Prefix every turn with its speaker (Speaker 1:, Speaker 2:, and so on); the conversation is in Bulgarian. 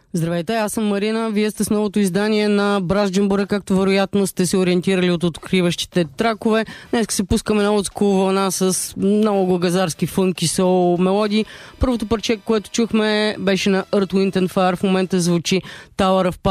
Speaker 1: Здравейте, аз съм Марина. Вие сте с новото издание на Браш Джамбура, както вероятно сте се ориентирали от откриващите тракове. Днес се пускаме на олдскул вълна с много газарски фънки сол мелодии. Първото парче, което чухме, беше на Earth, Wind and Fire. В момента звучи Tower of Power.